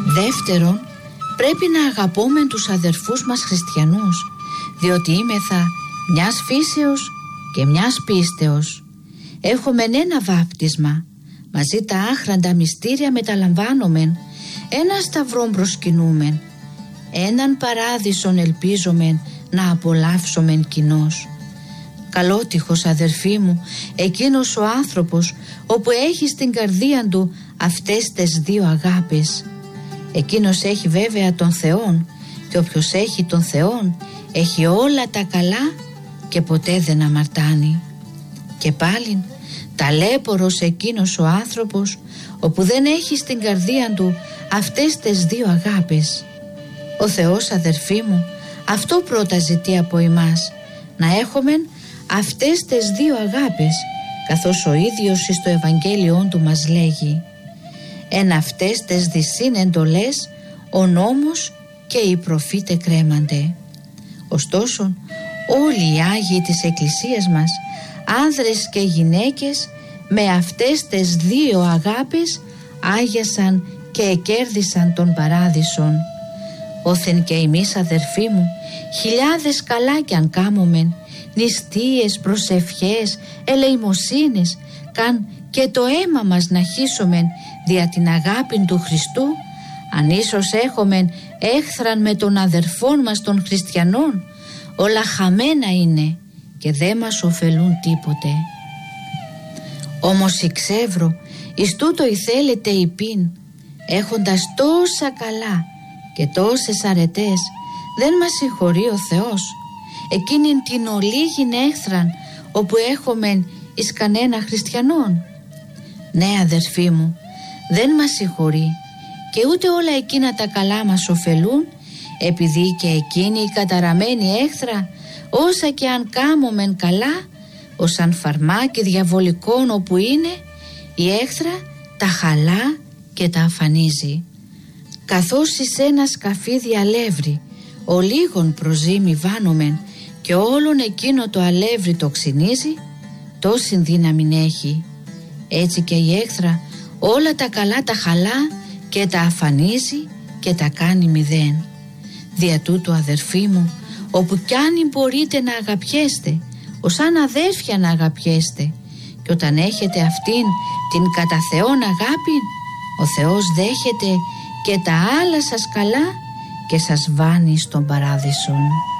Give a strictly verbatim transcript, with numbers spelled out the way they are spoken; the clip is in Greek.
Δεύτερον, πρέπει να αγαπούμε τους αδερφούς μας χριστιανούς, διότι είμεθα μιας φύσεως και μιας πίστεως. Έχουμε ένα βάπτισμα, μαζί τα άχραντα μυστήρια μεταλαμβάνομεν, ένα σταυρόν προσκυνούμεν, έναν παράδεισον ελπίζομεν να απολαύσομεν κοινώς. Καλότυχος, αδερφοί μου, εκείνος ο άνθρωπος όπου έχει στην καρδία του αυτές τις δύο αγάπες. Εκείνος έχει βέβαια τον Θεόν, και όποιος έχει τον Θεόν έχει όλα τα καλά και ποτέ δεν αμαρτάνει. Και πάλιν ταλέπορος εκείνος ο άνθρωπος όπου δεν έχει στην καρδία του αυτές τις δύο αγάπες. Ο Θεός, αδερφοί μου, αυτό πρώτα ζητεί από εμάς, να έχουμε αυτές τις δύο αγάπες, καθώς ο ίδιος στο Ευαγγέλιό του μας λέγει: «Εν αυτές τις δυσίν εντολές ο νόμος και οι προφήτε κρέμανται». Ωστόσο, όλοι οι Άγιοι της Εκκλησίας μας, άνδρες και γυναίκες, με αυτές τις δύο αγάπες άγιασαν και εκέρδισαν τον παράδεισον. Όθεν και εμείς, αδερφοί μου, χιλιάδες καλά κι αν κάμομεν, νηστείες, προσευχές, ελεημοσύνες, καν και το αίμα μας να χύσομεν δια την αγάπη του Χριστού, αν ίσως έχομεν έχθραν με τον αδερφόν μας των χριστιανών, όλα χαμένα είναι και δεν μας ωφελούν τίποτε. Όμως εξεύρω, εις τούτο ηθέλετε υπήν, έχοντας τόσα καλά και τόσες αρετές, δεν μας συγχωρεί ο Θεός εκείνην την ολίγην έχθραν όπου έχομεν εις κανένα χριστιανόν. Ναι, αδερφοί μου, δεν μας συγχωρεί, και ούτε όλα εκείνα τα καλά μας ωφελούν, επειδή και εκείνη η καταραμένη έχθρα, όσα και αν κάμομεν καλά, ως αν φαρμάκι διαβολικών όπου είναι, η έχθρα τα χαλά και τα αφανίζει. Καθώς εις ένα σκαφίδι αλεύρι ο λίγον προζύμι βάνομεν και όλον εκείνο το αλεύρι το ξυνίζει, τόση δύναμη έχει. Έτσι και η έχθρα όλα τα καλά τα χαλά και τα αφανίζει και τα κάνει μηδέν. Δια τούτου, αδερφοί μου, όπου κι αν μπορείτε να αγαπιέστε, ως αν αδέρφια να αγαπιέστε, και όταν έχετε αυτήν την κατά Θεόν αγάπη, ο Θεός δέχεται και τα άλλα σας καλά και σας βάνει στον παράδεισον.